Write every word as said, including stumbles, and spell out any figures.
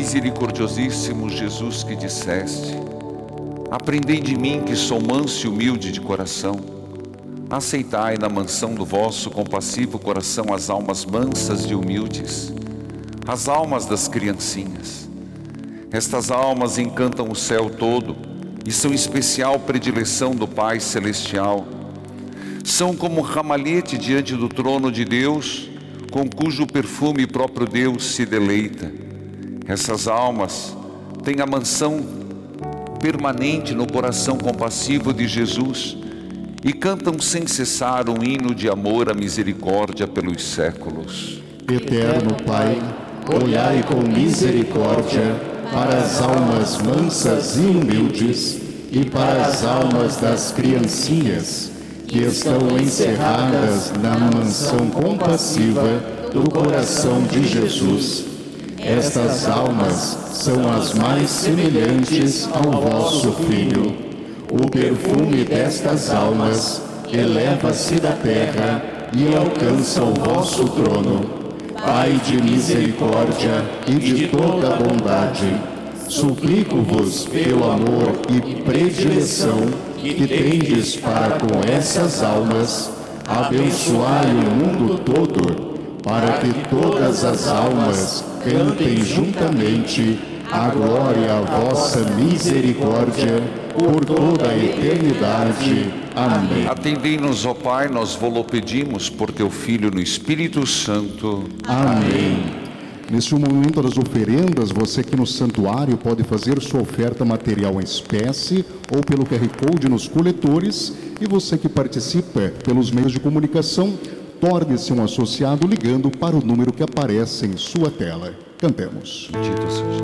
misericordiosíssimo Jesus, que disseste: aprendei de mim, que sou manso e humilde de coração. Aceitai na mansão do vosso compassivo coração as almas mansas e humildes, as almas das criancinhas. Estas almas encantam o céu todo e são especial predileção do Pai Celestial. São como ramalhete diante do trono de Deus, com cujo perfume próprio Deus se deleita. Essas almas têm a mansão permanente no coração compassivo de Jesus e cantam sem cessar um hino de amor à misericórdia pelos séculos. Eterno Pai, olhai com misericórdia para as almas mansas e humildes e para as almas das criancinhas que estão encerradas na mansão compassiva do coração de Jesus. Estas almas são as mais semelhantes ao vosso Filho. O perfume destas almas eleva-se da terra e alcança o vosso trono. Pai de misericórdia e de toda bondade, suplico-vos pelo amor e predileção que tendes para com essas almas, abençoai o mundo todo, para que todas as almas cantem juntamente a glória à vossa misericórdia por toda a eternidade. Amém. Atendei-nos, ó Pai, nós vô-lo pedimos por teu Filho no Espírito Santo. Amém. Neste momento das oferendas, você aqui no santuário pode fazer sua oferta material em espécie ou pelo Q R Code nos coletores, e você que participa pelos meios de comunicação, torne-se um associado ligando para o número que aparece em sua tela. Cantemos. Bendito seja.